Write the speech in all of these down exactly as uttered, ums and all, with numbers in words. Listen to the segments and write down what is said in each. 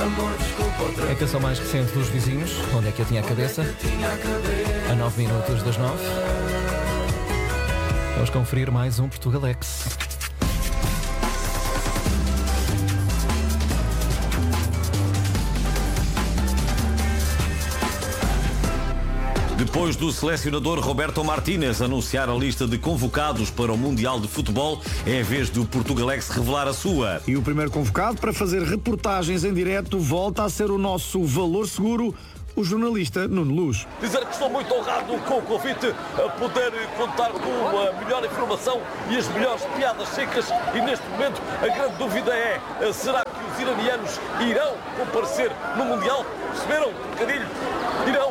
É a canção mais recente dos Vizinhos. Onde é que eu tinha a cabeça? A nove minutos das nove. Vamos conferir mais um Portugalex. Depois do selecionador Roberto Martínez anunciar a lista de convocados para o Mundial de Futebol, é a vez do Portugalex revelar a sua. E o primeiro convocado para fazer reportagens em direto volta a ser o nosso valor seguro, o jornalista Nuno Luz. Dizer que estou muito honrado com o convite a poder contar com a melhor informação e as melhores piadas secas, e neste momento a grande dúvida é, será que os iranianos irão comparecer no Mundial? Perceberam? Trocadilho? Irão?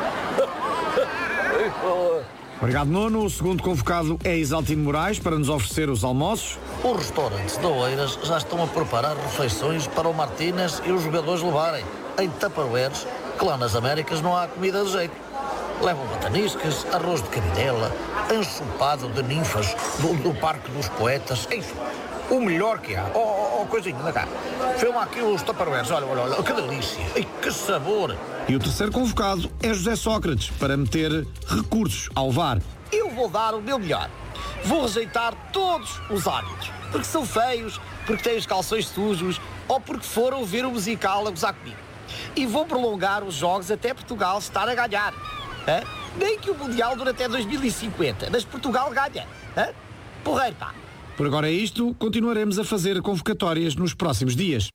Obrigado, Nuno. O segundo convocado é Isaltino Moraes para nos oferecer os almoços. Os restaurantes de Oeiras já estão a preparar refeições para o Martínez e os jogadores levarem em tupperwares, que lá nas Américas não há comida de jeito. Levam bataniscas, arroz de carinela, ensopado de ninfas do, do Parque dos Poetas, enfim, o melhor que há. Oh, oh, oh coisinha, anda cá. Filma aqui os tupperwares, olha, olha, olha, que delícia, e que sabor. E o terceiro convocado é José Sócrates, para meter recursos ao V A R. Eu vou dar o meu melhor. Vou rejeitar todos os árbitros, porque são feios, porque têm os calções sujos ou porque foram ver o musical a gozar comigo. E vou prolongar os jogos até Portugal estar a ganhar. Hã? Nem que o Mundial dure até dois mil e cinquenta, mas Portugal ganha. Hã? Porreiro, pá. Por agora é isto, continuaremos a fazer convocatórias nos próximos dias.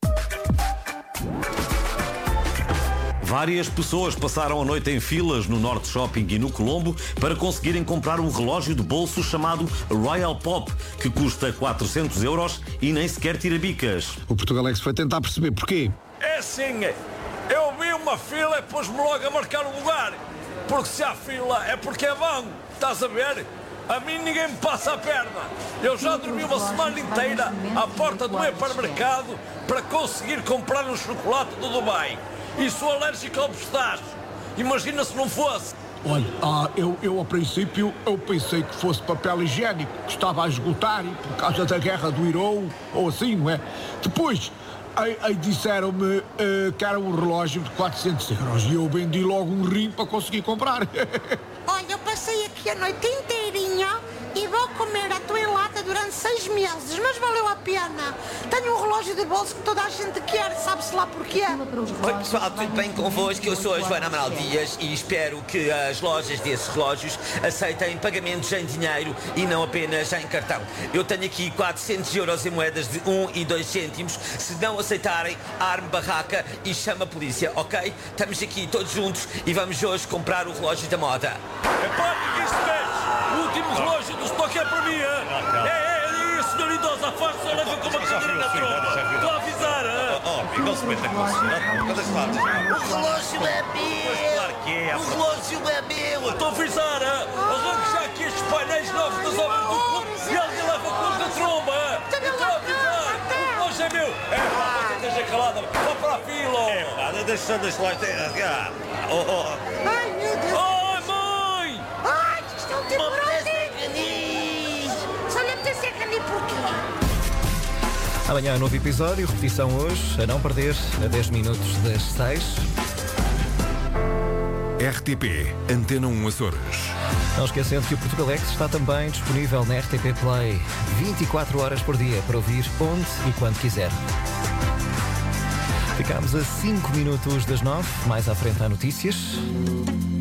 Várias pessoas passaram a noite em filas no Norte Shopping e no Colombo para conseguirem comprar um relógio de bolso chamado Royal Pop, que custa quatrocentos euros e nem sequer tira bicas. O Portugalex foi tentar perceber porquê. É sim, eu vi uma fila e pus-me logo a marcar um lugar. Porque se há fila é porque é bom, estás a ver? A mim ninguém me passa a perna. Eu já dormi uma semana inteira à porta do hipermercado para conseguir comprar um chocolate do Dubai. E sou alérgico ao pistache. Imagina se não fosse. Olha, ah, eu, eu a princípio eu pensei que fosse papel higiênico, que estava a esgotar por causa da guerra do Irão, ou assim, não é? Depois, aí, aí disseram-me uh, que era um relógio de quatrocentos euros e eu vendi logo um rim para conseguir comprar. Olha, eu passei aqui a noite inteirinha e vou comer a tua enlata durante seis meses, mas valeu a pena. Tenho um relógio de bolso que toda a gente quer, sabe-se lá porquê. Oi pessoal, tudo bem convosco? Eu sou a Joana Amaral Dias e espero que as lojas desses relógios aceitem pagamentos em dinheiro e não apenas em cartão. Eu tenho aqui quatrocentos euros em moedas de um e dois cêntimos. Se não aceitarem, arme barraca e chama a polícia, ok? Estamos aqui todos juntos e vamos hoje comprar o relógio da moda. É pá, ninguém se mexe. O último relógio do estoque é para mim, é? É, é, é, senhor idoso, afasta-se, leva com uma cadeira na tromba. Estou a avisar, é? Oh, igual se mete a coisa. Cadê esse lado? O relógio é meu! Claro que é. O relógio é meu! Estou a avisar, é? Arranque já aqui estes painéis novos das obras do clube e alguém leva com os da tromba, é? Estou a avisar. O relógio é meu. É, pá, você esteja calada. Vá para a fila. É, pá, deixa, deixa lá. Ah, oh, oh. Ai, meu Deus. Ai, mãe! Ai, isto é um temporal. Só lhe apetece canis porquê? Amanhã, novo episódio, repetição hoje, a não perder, a dez minutos das seis. R T P Antena um Açores. Não esquecendo que o Portugalex está também disponível na R T P Play vinte e quatro horas por dia para ouvir onde e quando quiser. Ficámos a cinco minutos das nove, mais à frente há notícias.